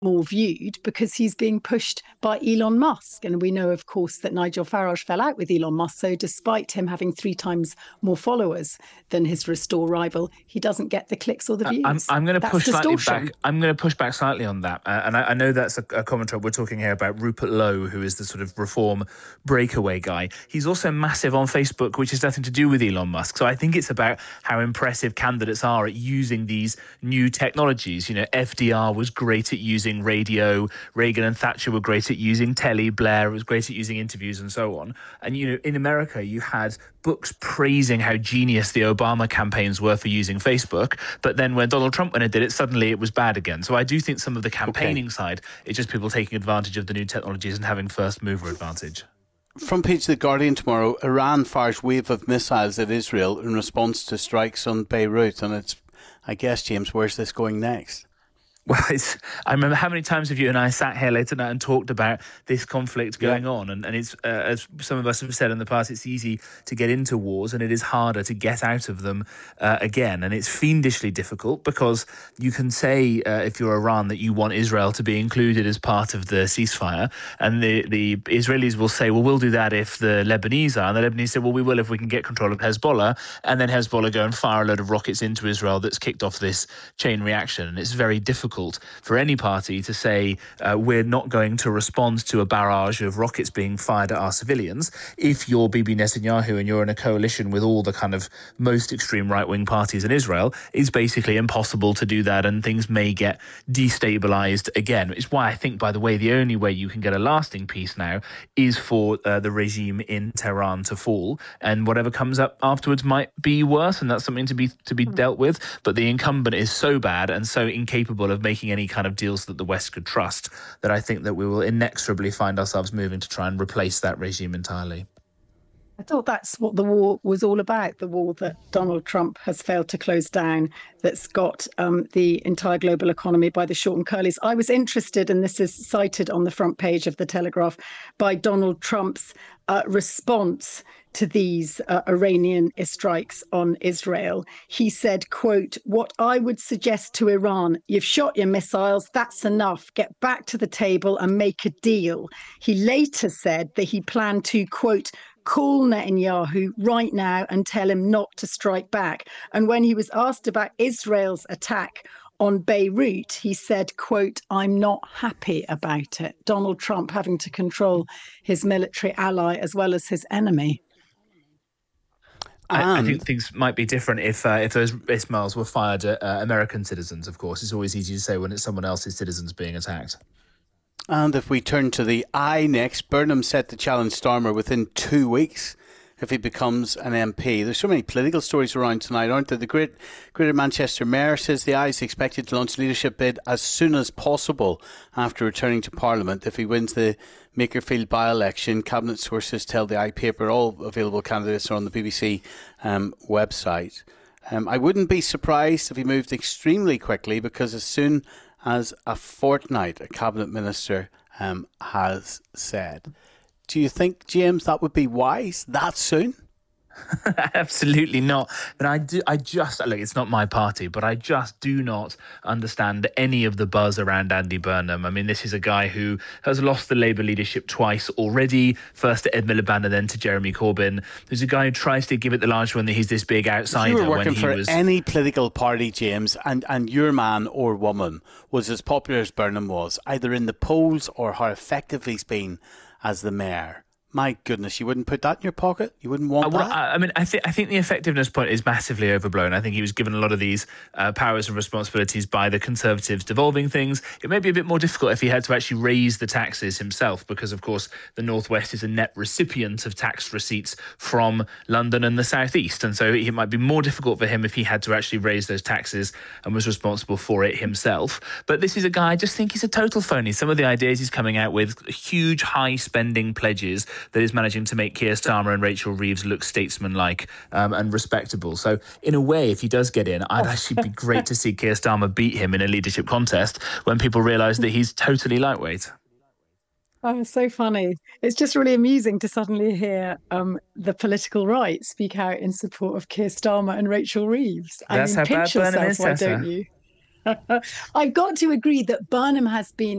more viewed because he's being pushed by Elon Musk. And we know, of course, that Nigel Farage fell out with Elon Musk. So despite him having 3 times more followers than his Restore rival, he doesn't get the clicks or the I'm views. I'm going to That's push slightly back. distortion. I'm going to push back slightly on that, and I know that's a commentator. We're talking here about Rupert Lowe, who is the sort of reform breakaway guy. He's also massive on Facebook, which has nothing to do with Elon Musk. So I think it's about how impressive candidates are at using these new technologies. You know, FDR was great at using radio. Reagan and Thatcher were great at using telly. Blair was great at using interviews and so on. And you know, in America, you had books praising how genius the Obama campaigns were for using Facebook, but then when Donald Trump went and did it, suddenly it was bad again. So I do think some of the campaigning side is just people taking advantage of the new technologies and having first mover advantage. Front page of The Guardian tomorrow, Iran fires wave of missiles at Israel in response to strikes on Beirut. And it's, I guess, James, where's this going next? Well, I remember how many times have you and I sat here late at night and talked about this conflict going on. And it's, as some of us have said in the past, it's easy to get into wars and it is harder to get out of them again. And it's fiendishly difficult because you can say, if you're Iran, that you want Israel to be included as part of the ceasefire. And the Israelis will say, well, we'll do that if the Lebanese are. And the Lebanese say, well, we will if we can get control of Hezbollah. And then Hezbollah go and fire a load of rockets into Israel that's kicked off this chain reaction. And it's very difficult for any party to say we're not going to respond to a barrage of rockets being fired at our civilians. If you're Bibi Netanyahu and you're in a coalition with all the kind of most extreme right-wing parties in Israel, it's basically impossible to do that, and things may get destabilized again. It's why I think, by the way, the only way you can get a lasting peace now is for the regime in Tehran to fall, and whatever comes up afterwards might be worse, and that's something to be dealt with. But the incumbent is so bad and so incapable of making any kind of deals that the West could trust that I think that we will inexorably find ourselves moving to try and replace that regime entirely. I thought that's what the war was all about, the war that Donald Trump has failed to close down, that's got the entire global economy by the short and curlies. I was interested, and this is cited on the front page of the Telegraph, by Donald Trump's response to these Iranian strikes on Israel. He said, quote, "What I would suggest to Iran, you've shot your missiles, that's enough. Get back to the table and make a deal." He later said that he planned to, quote, "call Netanyahu right now and tell him not to strike back." And when he was asked about Israel's attack on Beirut, he said, quote, "I'm not happy about it." Donald Trump having to control his military ally as well as his enemy. I think things might be different if those missiles were fired at American citizens, of course. It's always easy to say when it's someone else's citizens being attacked. And if we turn to the eye next, Burnham set to challenge Starmer within 2 weeks if he becomes an MP. There's so many political stories around tonight, aren't there? The Greater Manchester Mayor says the eye is expected to launch a leadership bid as soon as possible after returning to Parliament if he wins the Makerfield by-election. Cabinet sources tell the eye paper all available candidates are on the BBC website. I wouldn't be surprised if he moved extremely quickly, because as soon as a fortnight, a cabinet minister has said. Do you think, James, that would be wise that soon? Absolutely not. But I just look, it's not my party, but I just do not understand any of the buzz around Andy Burnham. I mean, this is a guy who has lost the Labour leadership twice already, first to Ed Miliband and then to Jeremy Corbyn. There's a guy who tries to give it the large when he's this big outsider. If you were working for any political party, James, and your man or woman was as popular as Burnham was, either in the polls or how effective he's been as the mayor, my goodness, you wouldn't put that in your pocket? You wouldn't want that? I mean, I think the effectiveness point is massively overblown. I think he was given a lot of these powers and responsibilities by the Conservatives devolving things. It may be a bit more difficult if he had to actually raise the taxes himself, because, of course, the North West is a net recipient of tax receipts from London and the South East. And so it might be more difficult for him if he had to actually raise those taxes and was responsible for it himself. But this is a guy, I just think he's a total phony. Some of the ideas he's coming out with, huge high spending pledges, that is managing to make Keir Starmer and Rachel Reeves look statesmanlike and respectable. So in a way, if he does get in, I'd actually be great to see Keir Starmer beat him in a leadership contest when people realise that he's totally lightweight. Oh, so funny. It's just really amusing to suddenly hear the political right speak out in support of Keir Starmer and Rachel Reeves. That's I mean, how pinch bad Burnham yourself, is, why Tessa. don't you? I've got to agree that Burnham has been